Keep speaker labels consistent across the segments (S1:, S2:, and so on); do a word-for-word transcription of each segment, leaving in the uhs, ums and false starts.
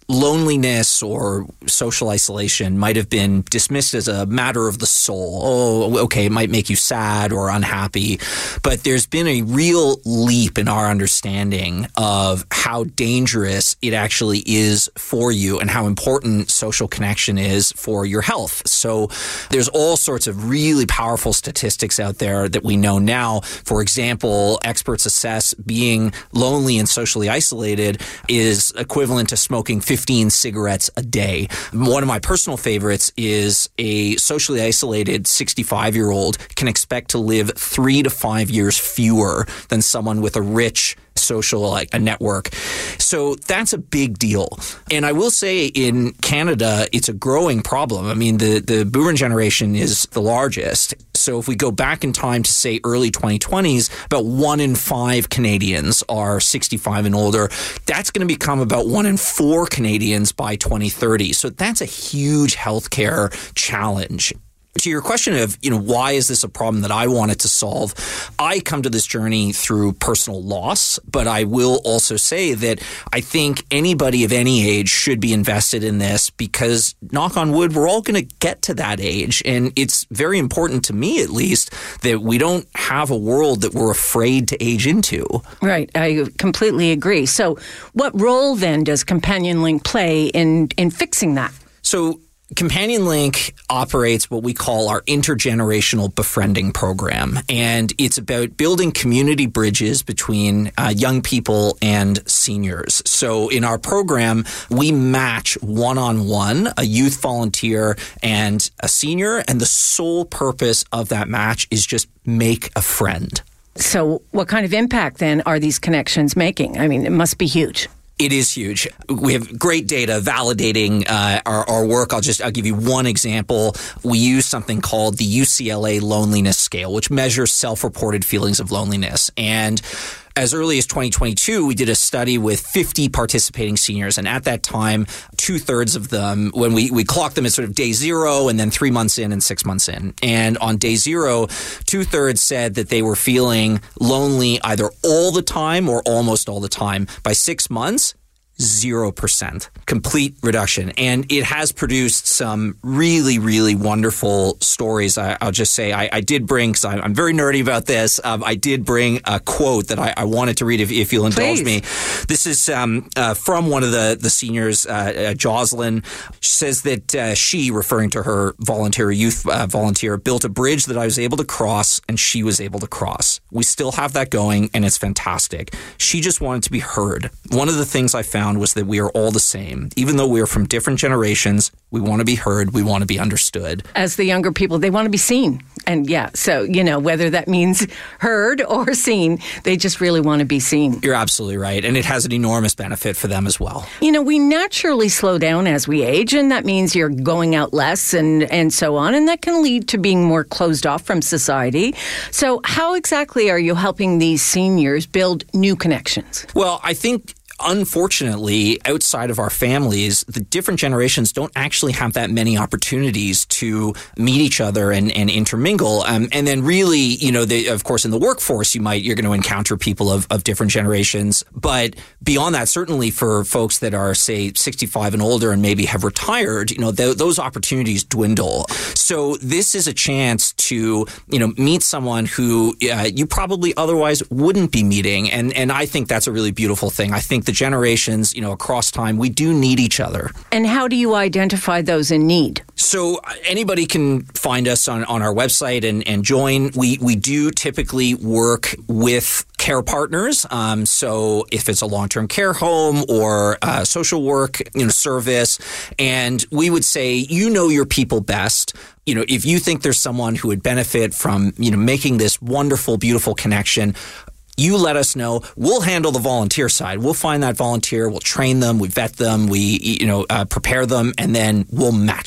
S1: loneliness or social isolation might have been dismissed as a matter of the soul. Oh, okay, it might make you sad or unhappy, but there's been a real leap in our understanding of how dangerous it actually is for you and how important social connection is for your health. So there's all sorts of really powerful statistics out there that we know now. For example, experts assess being lonely and socially isolated is equivalent to smoking fifteen cigarettes a day. One of my personal favorites is a socially isolated sixty-five-year-old can expect to live three to five years fewer than someone with a rich social like a network. So that's a big deal. And I will say in Canada, it's a growing problem. I mean, the, the boomer generation is the largest. So if we go back in time to say early twenty twenties, about one in five Canadians are sixty-five and older. That's going to become about one in four Canadians by twenty thirty. So that's a huge healthcare challenge. To your question of, you know, why is this a problem that I wanted to solve? I come to this journey through personal loss, but I will also say that I think anybody of any age should be invested in this because, knock on wood, we're all going to get to that age. And it's very important to me, at least, that we don't have a world that we're afraid to age into.
S2: Right. I completely agree. So what role then does Companion Link play in, in fixing that?
S1: So Companion Link operates what we call our intergenerational befriending program, and it's about building community bridges between uh, young people and seniors. So in our program, we match one-on-one a youth volunteer and a senior, and the sole purpose of that match is just make a friend.
S2: So what kind of impact then are these connections making? I mean, it must be huge.
S1: It is huge. We have great data validating uh, our, our work. I'll just I'll give you one example. We use something called the U C L A Loneliness Scale, which measures self-reported feelings of loneliness. And as early as twenty twenty-two, we did a study with fifty participating seniors. And at that time, two-thirds of them, when we, we clocked them at sort of day zero and then three months in and six months in. And on day zero, two-thirds said that they were feeling lonely either all the time or almost all the time. By six months, zero percent. Complete reduction. And it has produced some really, really wonderful stories. I, I'll just say I, I did bring, because I'm very nerdy about this, um, I did bring a quote that I, I wanted to read if, if you'll indulge
S2: Please.
S1: me. This is um, uh, from one of the, the seniors, uh, uh, Jocelyn. She says that uh, she, referring to her volunteer, youth uh, volunteer, built a bridge that I was able to cross and she was able to cross. We still have that going and it's fantastic. She just wanted to be heard. One of the things I found was that we are all the same. Even though we are from different generations, we want to be heard, we want to be understood.
S2: As the younger people, they want to be seen. And yeah, so, you know, whether that means heard or seen, they just really want to be seen.
S1: You're absolutely right. And it has an enormous benefit for them as well.
S2: You know, we naturally slow down as we age, and that means you're going out less and, and so on. And that can lead to being more closed off from society. So how exactly are you helping these seniors build new connections?
S1: Well, I think unfortunately, outside of our families, the different generations don't actually have that many opportunities to meet each other and, and intermingle. Um, and then really, you know, they, of course, in the workforce, you might, you're going to encounter people of, of different generations. But beyond that, certainly for folks that are, say, sixty-five and older and maybe have retired, you know, th- those opportunities dwindle. So this is a chance to, you know, meet someone who uh, you probably otherwise wouldn't be meeting. And, and I think that's a really beautiful thing. I think the generations, you know, across time, we do need each other.
S2: And how do you identify those in need?
S1: So anybody can find us on, on our website and, and join. We we do typically work with care partners. Um, so if it's a long-term care home or uh, social work, you know, service, and we would say, you know your people best. You know, if you think there's someone who would benefit from, you know, making this wonderful, beautiful connection, you let us know. We'll handle the volunteer side. We'll find that volunteer. We'll train them. We vet them. We, you know, uh, prepare them, and then we'll match them.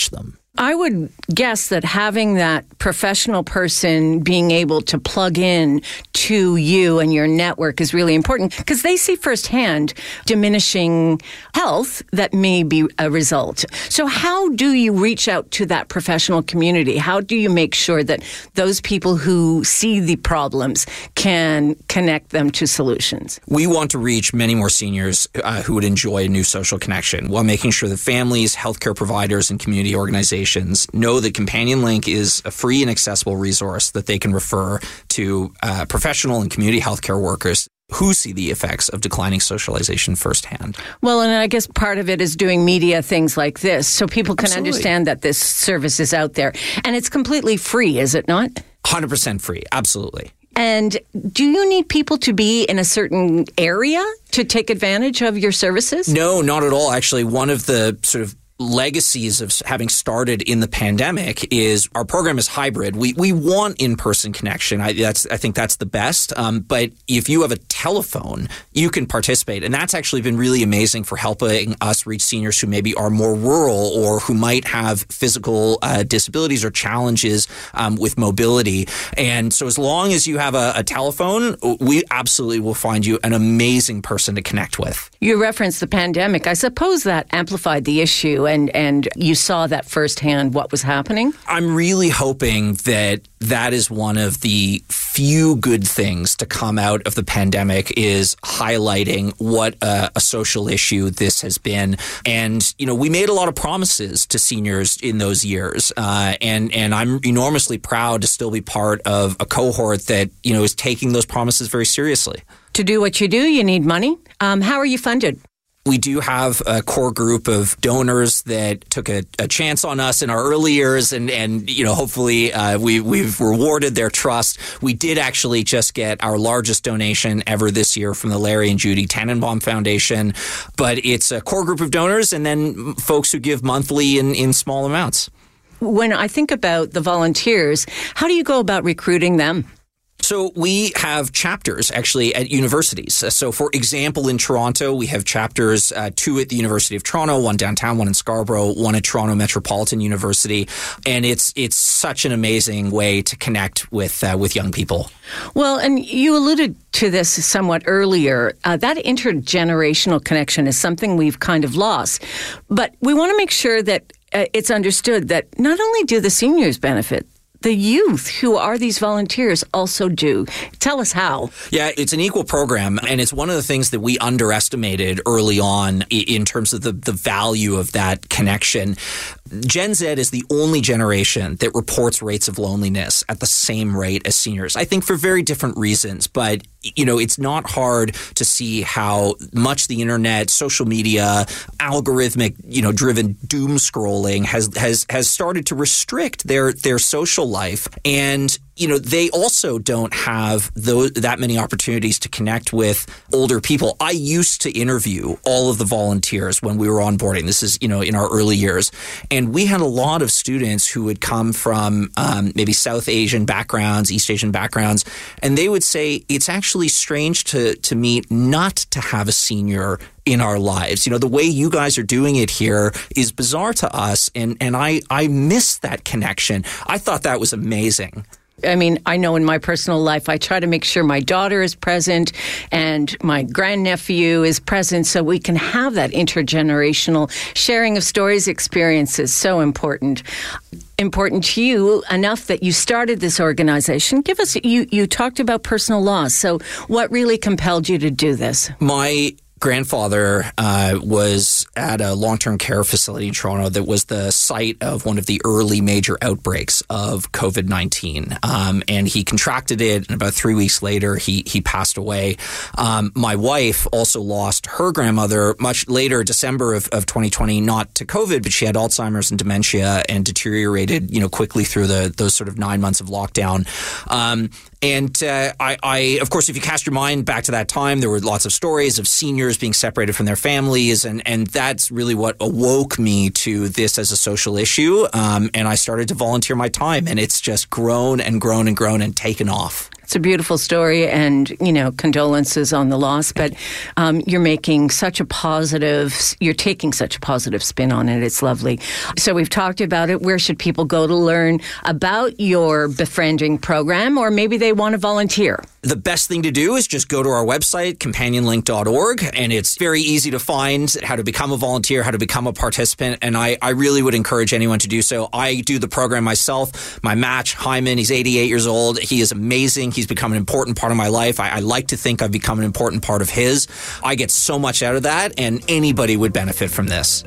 S2: I would guess that having that professional person being able to plug in to you and your network is really important because they see firsthand diminishing health that may be a result. So how do you reach out to that professional community? How do you make sure that those people who see the problems can connect them to solutions?
S1: We want to reach many more seniors uh, who would enjoy a new social connection while making sure that families, healthcare providers, and community organizations know that Companion Link is a free and accessible resource that they can refer to uh, professional and community healthcare workers who see the effects of declining socialization firsthand.
S2: Well, and I guess part of it is doing media things like this so people can
S1: Absolutely.
S2: understand that this service is out there. And it's completely free, is it not?
S1: one hundred percent free. Absolutely.
S2: And do you need people to be in a certain area to take advantage of your services?
S1: No, not at all. Actually, one of the sort of legacies of having started in the pandemic is our program is hybrid. We we want in-person connection. I, that's I think that's the best. Um, but if you have a telephone, you can participate, and that's actually been really amazing for helping us reach seniors who maybe are more rural or who might have physical uh, disabilities or challenges um, with mobility. And so, as long as you have a, a telephone, we absolutely will find you an amazing person to connect with.
S2: You referenced the pandemic. I suppose that amplified the issue. And, and you saw that firsthand, what was happening?
S1: I'm really hoping that that is one of the few good things to come out of the pandemic is highlighting what a, a social issue this has been. And, you know, we made a lot of promises to seniors in those years. Uh, and, and I'm enormously proud to still be part of a cohort that, you know, is taking those promises very seriously.
S2: To do what you do, you need money. Um, how are you funded?
S1: We do have a core group of donors that took a, a chance on us in our early years, and, and you know, hopefully uh, we, we've rewarded their trust. We did actually just get our largest donation ever this year from the Larry and Judy Tannenbaum Foundation, but it's a core group of donors and then folks who give monthly in, in small amounts.
S2: When I think about the volunteers, how do you go about recruiting them?
S1: So we have chapters actually at universities. So for example, in Toronto, we have chapters, uh, two at the University of Toronto, one downtown, one in Scarborough, one at Toronto Metropolitan University. And it's it's such an amazing way to connect with uh, with young people.
S2: Well, and you alluded to this somewhat earlier. Uh, that intergenerational connection is something we've kind of lost. But we want to make sure that uh, it's understood that not only do the seniors benefit, the youth who are these volunteers also do. Tell us how.
S1: Yeah, it's an equal program, and it's one of the things that we underestimated early on in terms of the, the value of that connection. Gen Z is the only generation that reports rates of loneliness at the same rate as seniors. I think for very different reasons, but you know, it's not hard to see how much the internet, social media, algorithmic, you know, driven doom scrolling has has has started to restrict their their social life. And you know, they also don't have those, that many opportunities to connect with older people. I used to interview all of the volunteers when we were onboarding. This is, you know, in our early years. And we had a lot of students who would come from um, maybe South Asian backgrounds, East Asian backgrounds, and they would say it's actually strange to, to me not to have a senior in our lives. You know, the way you guys are doing it here is bizarre to us, and, and I, I miss that connection. I thought that was amazing.
S2: I mean, I know in my personal life, I try to make sure my daughter is present and my grandnephew is present so we can have that intergenerational sharing of stories, experiences. So important. Important to you enough that you started this organization. Give us, you, you talked about personal loss. So what really compelled you to do this?
S1: My grandfather uh, was at a long-term care facility in Toronto that was the site of one of the early major outbreaks of COVID nineteen. Um, and he contracted it, and about three weeks later, he he passed away. Um, my wife also lost her grandmother much later, December of, of twenty twenty, not to COVID, but she had Alzheimer's and dementia and deteriorated, you know, quickly through the those sort of nine months of lockdown. Um, and uh, I, I, of course, if you cast your mind back to that time, there were lots of stories of seniors being separated from their families, and, and that's really what awoke me to this as a social issue. Um, and I started to volunteer my time, and it's just grown and grown and grown and taken off.
S2: It's a beautiful story, and, you know, condolences on the loss, but um, you're making such a positive, you're taking such a positive spin on it. It's lovely. So we've talked about it. Where should people go to learn about your befriending program, or maybe they want to volunteer?
S1: The best thing to do is just go to our website, companion link dot org, and it's very easy to find how to become a volunteer, how to become a participant, and I, I really would encourage anyone to do so. I do the program myself. My match, Hyman, he's eighty-eight years old. He is amazing. He's become an important part of my life. I, I like to think I've become an important part of his. I get so much out of that, and anybody would benefit from this.